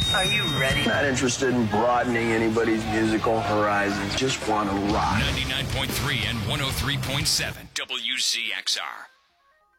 Are you ready? Not interested in broadening anybody's musical horizons. Just want to rock. 99.3 and 103.7 WZXR.